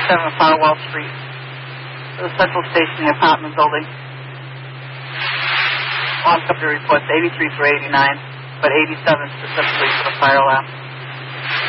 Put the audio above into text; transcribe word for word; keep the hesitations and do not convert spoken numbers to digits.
eighty-seven Firewall Street. The Central Station, the apartment building. On company reports eighty-three through eighty-nine, but eighty-seven specifically for the fire alarm.